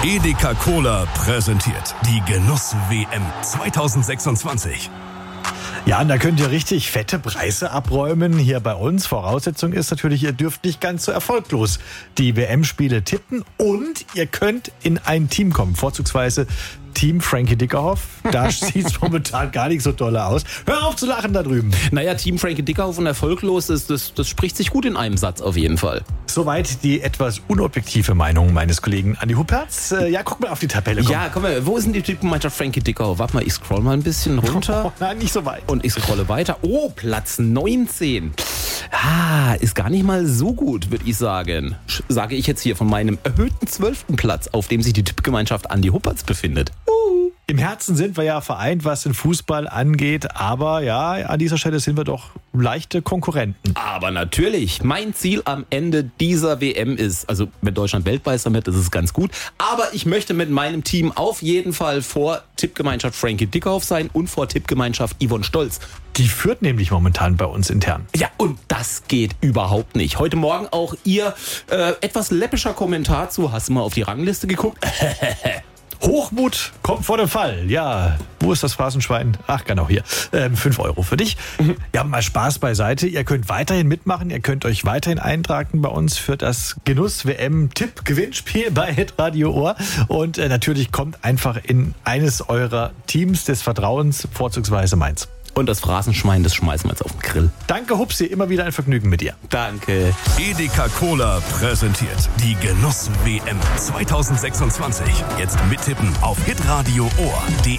Edeka Cola präsentiert die Genuss-WM 2026. Ja, und da könnt ihr richtig fette Preise abräumen hier bei uns. Voraussetzung ist natürlich, ihr dürft nicht ganz so erfolglos die WM-Spiele tippen und ihr könnt in ein Team kommen, vorzugsweise Team Frankie Dickerhoff. Da sieht es momentan gar nicht so doll aus. Hör auf zu lachen da drüben. Naja, Team Frankie Dickerhoff und erfolglos, das spricht sich gut in einem Satz auf jeden Fall. Soweit die etwas unobjektive Meinung meines Kollegen Andi Huppertz. Ja, guck mal auf die Tabelle. Komm. Ja, komm mal, wo ist denn die Typenmannschaft Frankie Dickerhoff? Warte mal, ich scroll mal ein bisschen runter. Oh, nein, nicht so weit. Und ich scrolle weiter. Oh, Platz 19. Ist gar nicht mal so gut, würde ich sagen. Sage ich jetzt hier von meinem erhöhten 12. Platz, auf dem sich die Tippgemeinschaft Andi Huppertz befindet. Im Herzen sind wir ja vereint, was den Fußball angeht, aber ja, an dieser Stelle sind wir doch leichte Konkurrenten. Aber natürlich, mein Ziel am Ende dieser WM ist, also wenn Deutschland Weltmeister wird, das ist ganz gut, aber ich möchte mit meinem Team auf jeden Fall vor Tippgemeinschaft Frankie Dickerhoff sein und vor Tippgemeinschaft Yvonne Stolz. Die führt nämlich momentan bei uns intern. Ja, und das geht überhaupt nicht. Heute Morgen auch ihr etwas läppischer Kommentar zu, hast du mal auf die Rangliste geguckt? Hochmut kommt vor dem Fall. Ja, wo ist das Phrasenschwein? Ach, genau hier. 5 Euro für dich. Ja, mal Spaß beiseite. Ihr könnt weiterhin mitmachen. Ihr könnt euch weiterhin eintragen bei uns für das Genuss-WM-Tipp-Gewinnspiel bei Hitradio Ohr. Und natürlich kommt einfach in eines eurer Teams des Vertrauens, vorzugsweise meins. Und das Phrasenschwein, das schmeißen wir jetzt auf den Grill. Danke, Hupsi. Immer wieder ein Vergnügen mit dir. Danke. Edeka Cola präsentiert die Genuss-WM 2026. Jetzt mittippen auf hitradio-ohr.de.